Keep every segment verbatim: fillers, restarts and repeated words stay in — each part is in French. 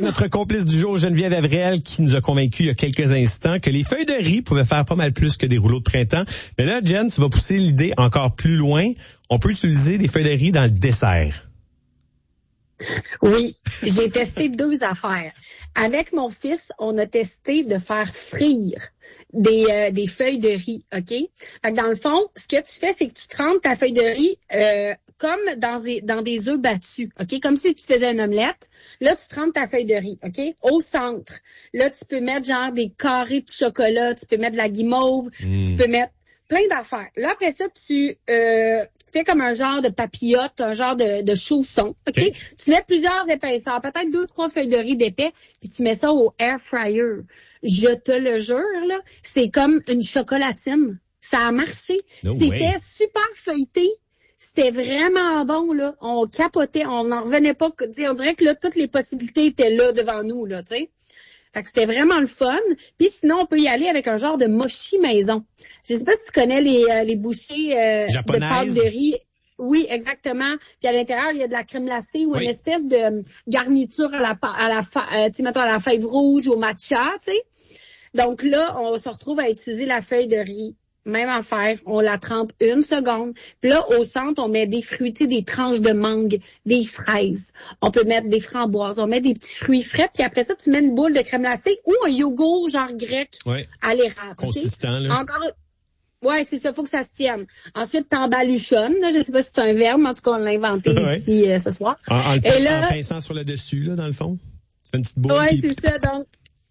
notre complice du jour, Geneviève Avrel, qui nous a convaincus il y a quelques instants que les feuilles de riz pouvaient faire pas mal plus que des rouleaux de printemps. Mais là, Jen, tu vas pousser l'idée encore plus loin. On peut utiliser des feuilles de riz dans le dessert. Oui, j'ai testé deux affaires. Avec mon fils, on a testé de faire frire des euh, des feuilles de riz, OK? Fait que dans le fond, ce que tu fais, c'est que tu trempes ta feuille de riz euh, comme dans des dans des œufs battus, OK? Comme si tu faisais une omelette. Là, tu trempes ta feuille de riz, OK? Au centre. Là, tu peux mettre genre des carrés de chocolat, tu peux mettre de la guimauve, mmh. tu peux mettre plein d'affaires. Là, après ça, tu euh, fais comme un genre de papillote, un genre de, de chausson, OK? Okay. Tu mets plusieurs épaisseurs, peut-être deux, trois feuilles de riz d'épais, puis tu mets ça au air fryer. Je te le jure, là, c'est comme une chocolatine. Ça a marché. No C'était way. Super feuilleté. C'était vraiment bon, là. On capotait, on n'en revenait pas. On dirait que là, toutes les possibilités étaient là devant nous, là, tu sais. Fait que c'était vraiment le fun. Puis sinon, on peut y aller avec un genre de mochi maison. Je sais pas si tu connais les, euh, les bouchées euh, de pâte de riz. Oui, exactement. Puis à l'intérieur, il y a de la crème glacée ou oui. une espèce de garniture à la à la euh, tu sais, mettons à la fève rouge, au matcha, tu sais. Donc là, on se retrouve à utiliser la feuille de riz. Même affaire, on la trempe une seconde. Puis là, au centre, on met des fruits, tu sais, des tranches de mangue, des fraises. On peut mettre des framboises, on met des petits fruits frais. Puis après ça, tu mets une boule de crème glacée ou un yogourt genre grec ouais. à l'érable. Consistant, okay? là. Encore, ouais, c'est ça, faut que ça se tienne. Ensuite, t'embaluchonnes. Là, je sais pas si c'est un verbe, mais en tout cas, on l'a inventé ouais. ici euh, ce soir. En, en, Et là, en pinçant sur le dessus, là, dans le fond. Tu fais une petite boule. Ouais, puis... c'est ça. Donc,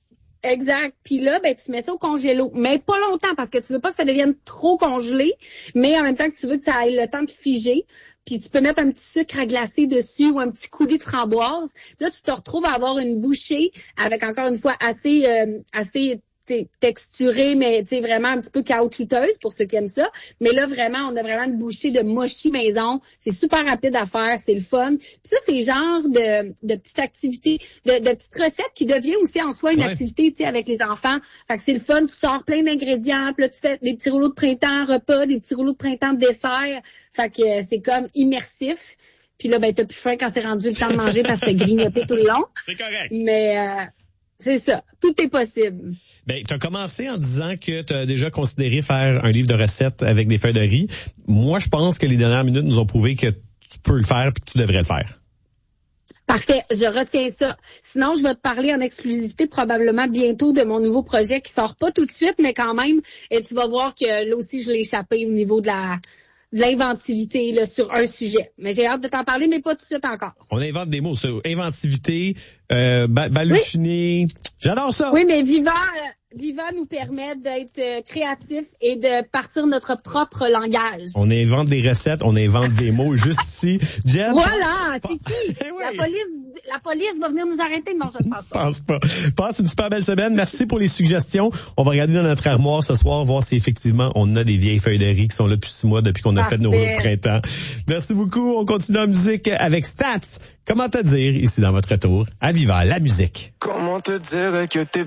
exact. Puis là, ben tu mets ça au congélo, mais pas longtemps parce que tu veux pas que ça devienne trop congelé, mais en même temps que tu veux que ça ait le temps de figer. Puis tu peux mettre un petit sucre à glacer dessus ou un petit coulis de framboise. Puis là, tu te retrouves à avoir une bouchée avec encore une fois assez euh, assez texturée, mais tu sais vraiment un petit peu caoutchouteuse pour ceux qui aiment ça. Mais là, vraiment, on a vraiment une bouchée de mochi maison. C'est super rapide à faire, c'est le fun. Puis ça, c'est le genre de, de petites activités, de, de petites recettes qui devient aussi en soi une ouais. activité, tu sais, avec les enfants. Fait que c'est le fun, tu sors plein d'ingrédients, puis là, tu fais des petits rouleaux de printemps repas, des petits rouleaux de printemps de dessert. Fait que euh, c'est comme immersif. Puis là, ben t'as plus faim quand c'est rendu le temps de manger parce que t'as grignoté tout le long. C'est correct. Mais euh, c'est ça, tout est possible. Ben, tu as commencé en disant que tu as déjà considéré faire un livre de recettes avec des feuilles de riz. Moi, je pense que les dernières minutes nous ont prouvé que tu peux le faire et que tu devrais le faire. Parfait, je retiens ça. Sinon, je vais te parler en exclusivité probablement bientôt de mon nouveau projet qui sort pas tout de suite, mais quand même, et tu vas voir que là aussi, je l'ai échappé au niveau de la... de l'inventivité là, sur un sujet. Mais j'ai hâte de t'en parler, mais pas tout de suite encore. On invente des mots, ça. Inventivité, euh, ba- baluchiner. Oui. J'adore ça. Oui, mais Viva, euh, Viva nous permet d'être euh, créatifs et de partir notre propre langage. On invente des recettes, on invente des mots juste ici. Jen, voilà, c'est qui? Eh oui. La police, la police va venir nous arrêter. Non, je ne pense pas. pense pas. Passe une super belle semaine. Merci pour les suggestions. On va regarder dans notre armoire ce soir, voir si effectivement on a des vieilles feuilles de riz qui sont là depuis six mois depuis qu'on a Parfait. Fait nos rouleaux de printemps. Merci beaucoup. On continue en musique avec Stats. Comment te dire ici dans votre retour à Viva la musique. Comment te dire que t'es